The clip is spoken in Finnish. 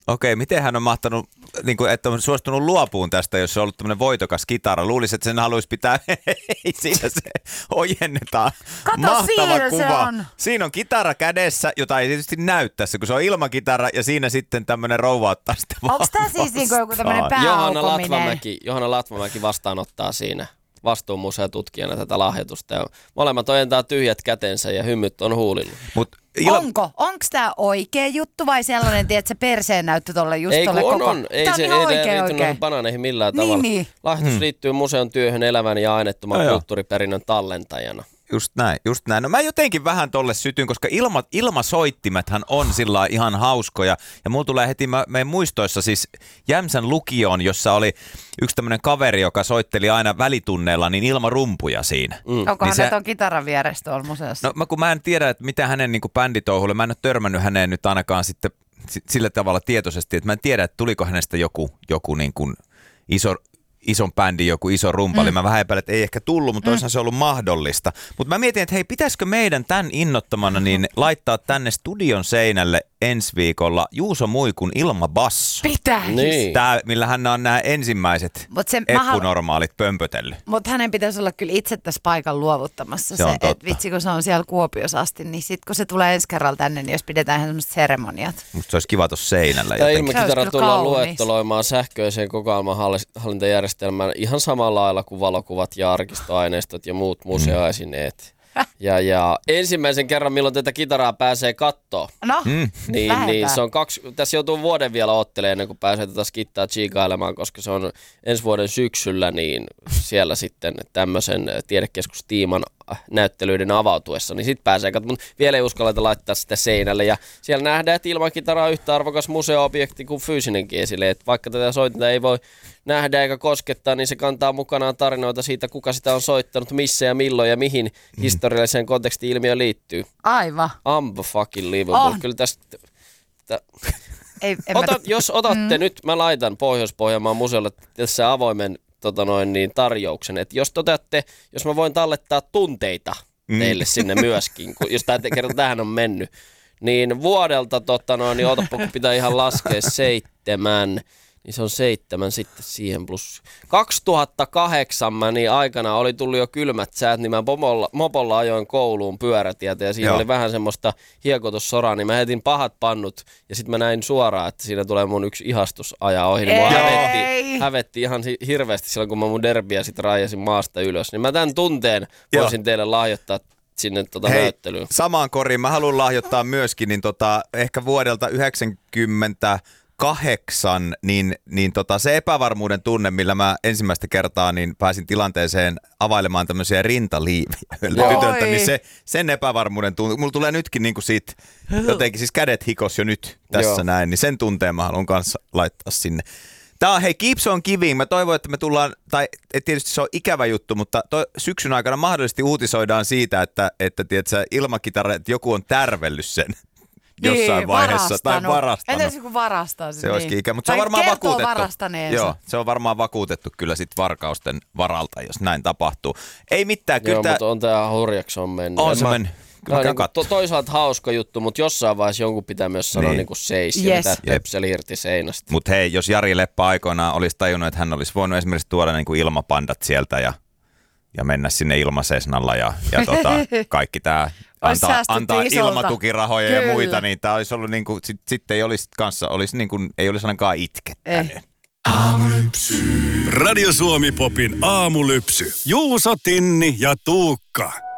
Okei, miten hän on mahtanut, niin kuin, että on suostunut luopuun tästä, jos se on ollut tämmöinen voitokas kitara? Luulisin, että sen haluaisi pitää, siinä se ojennetaan. Kato, Mahtava siinä kuva. se on. Siinä on kitara kädessä, jota ei tietysti näy tässä, kun se on ilmakitara ja siinä sitten tämmöinen rouva ottaa sitä Onko tämä siis niinku joku tämmöinen pääaukominen? Johanna Latvamäki vastaanottaa siinä vastuumuseotutkijana tätä lahjoitusta. Ja molemmat ojentaa tyhjät kätensä ja hymyt on huulilla. Onko tämä oikea juttu vai sellainen, että se perseen näyttö tolle just tolle koko? On. Ei se liittynyt bananeihin millään tavalla. Niin. Lahjoitus liittyy museon työhön elävän ja ainettoman kulttuuriperinnön tallentajana. Just näin. No mä jotenkin vähän tolle sytyn, koska ilmasoittimethan on sillä ihan hauskoja. Ja mulla tulee heti meidän muistoissa siis Jämsän lukioon, jossa oli yksi tämmöinen kaveri, joka soitteli aina välitunneilla niin ilmarumpuja siinä. Onkohan niin on kitaran vieressä tuolla museossa? No kun mä en tiedä, että mitä hänen niin kuin bänditouhulle, mä en ole törmännyt häneen nyt ainakaan sitten sillä tavalla tietoisesti, että mä en tiedä, että tuliko hänestä joku niin kuin ison bändin, joku iso rumpali. Mä vähän epäilen, että ei ehkä tullut, mutta olisihan se ollut mahdollista. Mutta mä mietin, että hei, pitäisikö meidän tämän innottamana niin laittaa tänne studion seinälle ensi viikolla Juuso Muikun ilmabasso. Pitäisi. Niin. Tää, millä hän on nämä ensimmäiset eppunormaalit pömpötellyt. Mutta hänen pitäisi olla kyllä itse tässä paikan luovuttamassa se että vitsi kun se on siellä Kuopiossa asti, niin sitten kun se tulee ensi kerralla tänne, niin jos pidetään semmoiset seremoniat. Musta se olisi kiva tuossa seinällä. Tämä ilmakitara tullaan luetteloimaan sähköiseen kokoelmahallintajärjestelmään ihan samalla lailla kuin valokuvat ja arkistoaineistot ja muut museoesineet. Ja ensimmäisen kerran, milloin tätä kitaraa pääsee kattoon, niin se on tässä joutuu vuoden vielä ottelemaan ennen kuin pääsee tätä skittaa tsiikailemaan, koska se on ensi vuoden syksyllä, niin siellä sitten tämmöisen tiedekeskustiiman näyttelyiden avautuessa, niin sitten pääsee katsomaan, mutta vielä ei uskalleta laittaa sitä seinälle. Ja siellä nähdään, että ilmakitara on yhtä arvokas museo-objekti kuin fyysinenkin esille, että vaikka tätä soitinta ei voi nähdä eikä koskettaa, niin se kantaa mukanaan tarinoita siitä, kuka sitä on soittanut, missä ja milloin ja mihin historialliseen konteksti-ilmiöön liittyy. Aivan. Unfucking-livable. Kyllä tästä... Jos otatte nyt, mä laitan Pohjois-Pohjanmaan museolle tässä avoimen tarjouksen, että jos mä voin tallettaa tunteita teille sinne myöskin, jos kerta tähän on mennyt, niin vuodelta, otapa kun pitää ihan laskea 7, niin se on 7 sitten siihen plus. 2008 niin aikana oli tullut jo kylmät säät, niin mä mopolla ajoin kouluun pyörätietä ja siinä oli vähän semmoista hiekotussoraa, niin mä heitin pahat pannut ja sitten mä näin suoraan, että siinä tulee mun yksi ihastus ajaa ohi. Niin mua hävetti ihan hirveästi silloin, kun mä mun derbiä sitten raijasin maasta ylös. Niin mä tämän tunteen voisin teille lahjoittaa sinne näyttelyyn. Samaan koriin mä haluan lahjoittaa myöskin, niin ehkä vuodelta 1998, niin se epävarmuuden tunne, millä mä ensimmäistä kertaa niin pääsin tilanteeseen availemaan tämmöisiä rintaliivejä tytöltä, niin sen epävarmuuden tunne, mulla tulee nytkin niin kuin siitä jotenkin, siis kädet hikos jo nyt tässä näin, niin sen tunteen mä haluan kanssa laittaa sinne. Tää on, hei, keeps on giving. Mä toivon, että me tullaan, tai tietysti se on ikävä juttu, mutta syksyn aikana mahdollisesti uutisoidaan siitä, että tiedätkö, ilmakitara, että joku on tärvellyt sen jossain vaiheessa. Tai varastanut. Entäs joku varastaa sen. Se olisikin ikävä, mutta se on varmaan vakuutettu. Varastaneensa. Joo, se on varmaan vakuutettu kyllä sit varkausten varalta, jos näin tapahtuu. Ei mitään. Joo, mutta on tää hurjaksi on mennyt. On se mennyt. Toisaalta hauska juttu, mutta jossain vaiheessa jonkun pitää myös sanoa niin kuin seis ja vetää töpseli irti seinästä. Mutta hei, jos Jari Leppä aikoinaan olisi tajunnut, että hän olisi voinut esimerkiksi tuoda niin kuin ilmapandat sieltä ja mennä sinne ilmasesnalla ja kaikki tämä antaa ilmatukirahoja ja muita, niin tämä olisi ollut niin kuin, sitten ei olisi kanssa, ei olisi ainakaan itkettänyt. Aamulypsy. Radio Suomi Popin aamulypsy. Juuso, Tinni ja Tuukka.